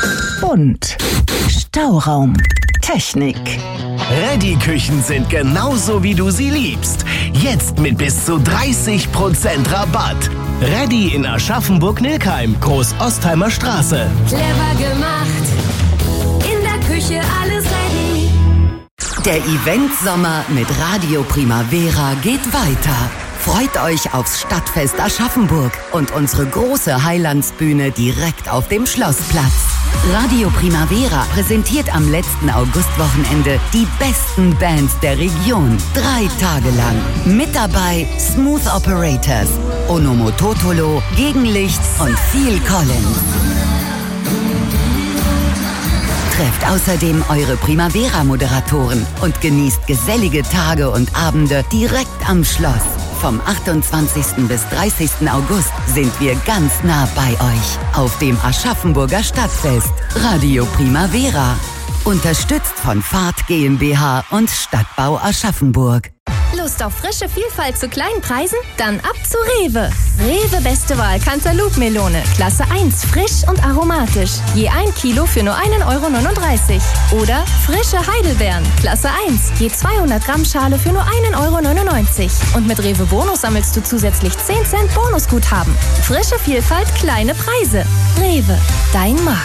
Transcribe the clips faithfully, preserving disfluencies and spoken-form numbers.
Bunt. Stauraum. Technik. Reddy-Küchen sind genauso, wie du sie liebst. Jetzt mit bis zu dreißig Prozent Rabatt. Reddy in Aschaffenburg-Nilkheim, Groß-Ostheimer Straße. Clever gemacht. In der Küche alles ready. Der Event-Sommer mit Radio Primavera geht weiter. Freut euch aufs Stadtfest Aschaffenburg und unsere große Highlandsbühne direkt auf dem Schlossplatz. Radio Primavera präsentiert am letzten Augustwochenende die besten Bands der Region. Drei Tage lang. Mit dabei Smooth Operators, Onomototolo, Gegenlicht und Phil Collins. Trefft außerdem eure Primavera-Moderatoren und genießt gesellige Tage und Abende direkt am Schloss. Vom achtundzwanzigsten bis dreißigsten August sind wir ganz nah bei euch auf dem Aschaffenburger Stadtfest. Radio Primavera. Unterstützt von Fahrt GmbH und Stadtbau Aschaffenburg. Lust auf frische Vielfalt zu kleinen Preisen? Dann ab zu Rewe. Rewe Beste Wahl Cantaloupe-Melone, Klasse eins, frisch und aromatisch. Je ein Kilo für nur ein Euro neununddreißig. Oder frische Heidelbeeren, Klasse eins, je zweihundert Gramm Schale für nur ein Euro neunundneunzig. Und mit Rewe Bonus sammelst du zusätzlich zehn Cent Bonusguthaben. Frische Vielfalt, kleine Preise. Rewe, dein Markt.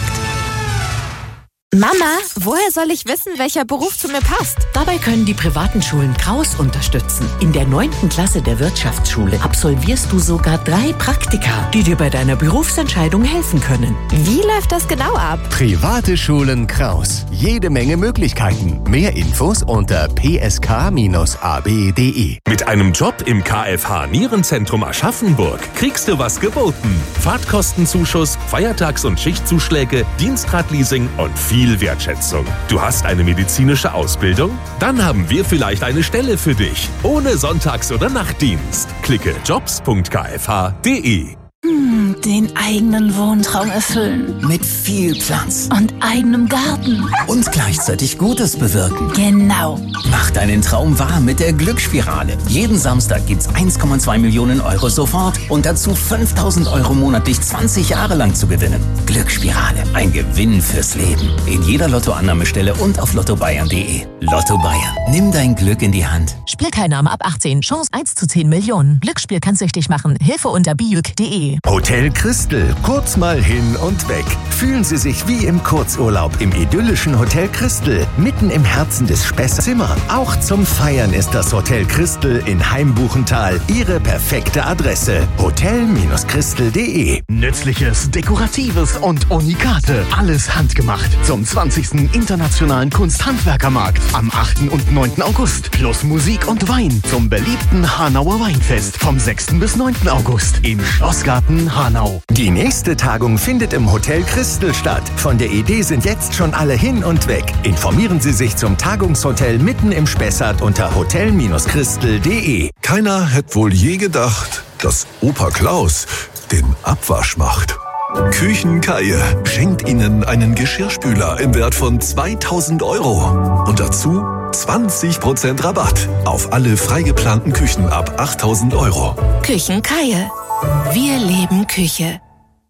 Mama, woher soll ich wissen, welcher Beruf zu mir passt? Dabei können die privaten Schulen Kraus unterstützen. In der neunten Klasse der Wirtschaftsschule absolvierst du sogar drei Praktika, die dir bei deiner berufsentscheidung helfen können. Wie läuft das genau ab? Private Schulen Kraus. Jede Menge Möglichkeiten. Mehr Infos unter p s k bindestrich a b punkt d e. Mit einem Job im K F H Nierenzentrum Aschaffenburg kriegst du was geboten. Fahrtkostenzuschuss, Feiertags- und Schichtzuschläge, Dienstradleasing und viel Wertschätzung. Du hast eine medizinische Ausbildung? Dann haben wir vielleicht eine Stelle für dich. Ohne Sonntags- oder Nachtdienst. Klicke jobs punkt k f h punkt d e. Hm, den eigenen Wohntraum erfüllen. Mit viel Platz. Und eigenem Garten. Und gleichzeitig Gutes bewirken. Genau. Mach deinen Traum wahr mit der Glücksspirale. Jeden Samstag gibt's eins Komma zwei Millionen Euro sofort und dazu fünftausend Euro monatlich zwanzig Jahre lang zu gewinnen. Glücksspirale. Ein Gewinn fürs Leben. In jeder Lottoannahmestelle und auf lotto bayern punkt d e. Lotto Bayern. Nimm dein Glück in die Hand. Spielteilnahme ab achtzehn. Chance eins zu zehn Millionen. Glücksspiel kann süchtig machen. Hilfe unter bijuk punkt d e. Hotel Christel. Kurz mal hin und weg. Fühlen Sie sich wie im Kurzurlaub im idyllischen Hotel Christel. Mitten im Herzen des Spessart Zimmer. Auch zum Feiern ist das Hotel Christel in Heimbuchental Ihre perfekte Adresse. hotel christel punkt d e. Nützliches, Dekoratives und Unikate. Alles handgemacht. Zum zwanzigsten Internationalen Kunsthandwerkermarkt am achten und neunten August. Plus Musik und Wein zum beliebten Hanauer Weinfest vom sechsten bis neunten August im Schlossgarten Hanau. Die nächste Tagung findet im Hotel Christel statt. Von der Idee sind jetzt schon alle hin und weg. Informieren Sie sich zum Tagungshotel mitten im Spessart unter hotel christel punkt d e. Keiner hätte wohl je gedacht, dass Opa Klaus den Abwasch macht. Küchenkaie schenkt Ihnen einen Geschirrspüler im Wert von zweitausend Euro. Und dazu zwanzig Prozent Rabatt auf alle freigeplanten Küchen ab achttausend Euro. Küchenkaie. Wir leben Küche.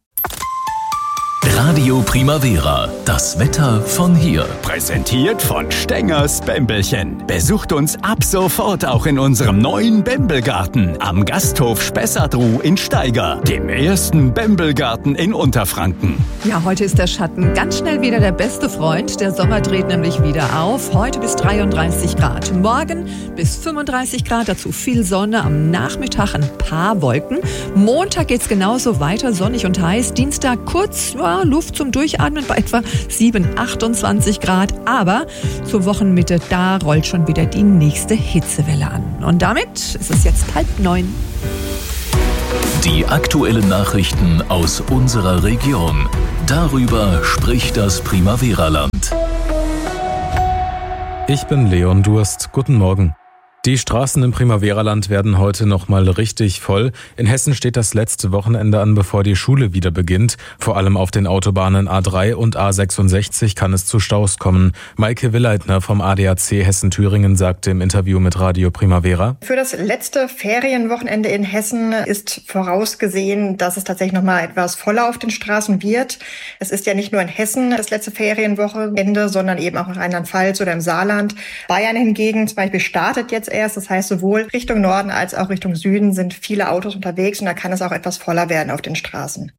Radio Primavera, das Wetter von hier. Präsentiert von Stengers Bämbelchen. Besucht uns ab sofort auch in unserem neuen Bämbelgarten am Gasthof Spessartruh in Steiger, dem ersten Bämbelgarten in Unterfranken. Ja, heute ist der Schatten ganz schnell wieder der beste Freund. Der Sommer dreht nämlich wieder auf. Heute bis dreiunddreißig Grad. Morgen bis fünfunddreißig Grad, dazu viel Sonne. Am Nachmittag ein paar Wolken. Montag geht's genauso weiter, sonnig und heiß. Dienstag kurz, ja, Luft zum Durchatmen bei etwa sieben, achtundzwanzig Grad. Aber zur Wochenmitte, da rollt schon wieder die nächste Hitzewelle an. Und damit ist es jetzt halb neun. Die aktuellen Nachrichten aus unserer Region. Darüber spricht das Primavera-Land. Ich bin Leon Durst. Guten Morgen. Die Straßen im Primavera-Land werden heute nochmal richtig voll. In Hessen steht das letzte Wochenende an, bevor die Schule wieder beginnt. Vor allem auf den Autobahnen A drei und A sechsundsechzig kann es zu Staus kommen. Maike Willeitner vom A D A C Hessen-Thüringen sagte im Interview mit Radio Primavera: Für das letzte Ferienwochenende in Hessen ist vorausgesehen, dass es tatsächlich nochmal etwas voller auf den Straßen wird. Es ist ja nicht nur in Hessen das letzte Ferienwochenende, sondern eben auch in Rheinland-Pfalz oder im Saarland. Bayern hingegen zum Beispiel startet jetzt erst. Das heißt, sowohl Richtung Norden als auch Richtung Süden sind viele Autos unterwegs und da kann es auch etwas voller werden auf den Straßen.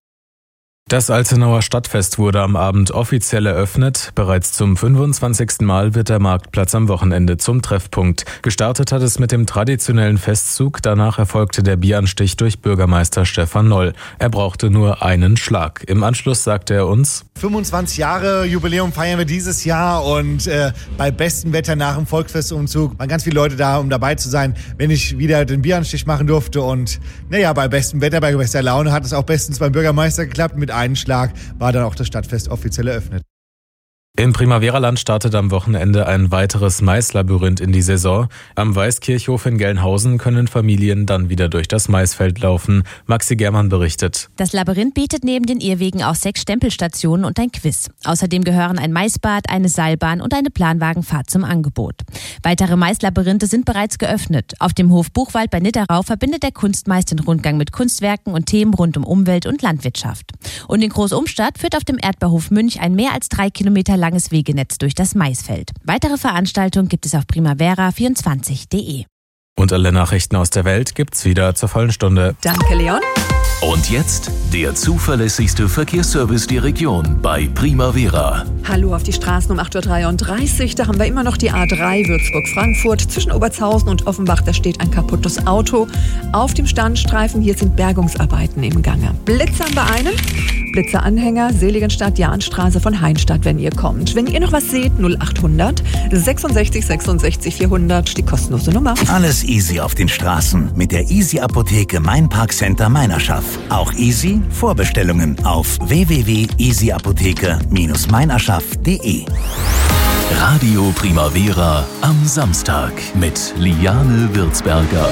Das Alzenauer Stadtfest wurde am Abend offiziell eröffnet. Bereits zum fünfundzwanzigsten Mal wird der Marktplatz am Wochenende zum Treffpunkt. Gestartet hat es mit dem traditionellen Festzug. Danach erfolgte der Bieranstich durch Bürgermeister Stefan Noll. Er brauchte nur einen Schlag. Im Anschluss sagte er uns: fünfundzwanzig Jahre Jubiläum feiern wir dieses Jahr und äh, bei bestem Wetter nach dem Volksfestumzug waren ganz viele Leute da, um dabei zu sein, wenn ich wieder den Bieranstich machen durfte. Und naja, bei bestem Wetter, bei bester Laune hat es auch bestens beim Bürgermeister geklappt. Mit einem Schlag war dann auch das Stadtfest offiziell eröffnet. Im Primavera-Land startet am Wochenende ein weiteres Maislabyrinth in die Saison. Am Weißkirchhof in Gelnhausen können Familien dann wieder durch das Maisfeld laufen. Maxi Germann berichtet. Das Labyrinth bietet neben den Irrwegen auch sechs Stempelstationen und ein Quiz. Außerdem gehören ein Maisbad, eine Seilbahn und eine Planwagenfahrt zum Angebot. Weitere Maislabyrinthe sind bereits geöffnet. Auf dem Hof Buchwald bei Nitterau verbindet der Kunstmais den Rundgang mit Kunstwerken und Themen rund um Umwelt und Landwirtschaft. Und in Großumstadt führt auf dem Erdbeerhof Münch ein mehr als drei Kilometer langes Wegenetz durch das Maisfeld. Weitere Veranstaltungen gibt es auf primavera vierundzwanzig punkt de. Und alle Nachrichten aus der Welt gibt's wieder zur vollen Stunde. Danke, Leon. Und jetzt der zuverlässigste Verkehrsservice der Region bei Primavera. Hallo auf die Straßen um acht Uhr dreiunddreißig. Da haben wir immer noch die A drei Würzburg-Frankfurt. Zwischen Obertshausen und Offenbach, da steht ein kaputtes Auto. Auf dem Standstreifen, hier sind Bergungsarbeiten im Gange. Blitzer haben wir einen. Blitzeranhänger, Seligenstadt, Jahnstraße von Heinstadt, wenn ihr kommt. Wenn ihr noch was seht, null achthundert sechsundsechzig sechsundsechzig vierhundert, die kostenlose Nummer. Alles easy auf den Straßen mit der Easy Apotheke Mainpark-Center Meinerschaft. Auch easy Vorbestellungen auf w w w punkt easy apotheke Bindestrich meinerschaft punkt de. Radio Primavera am Samstag mit Liane Würzberger.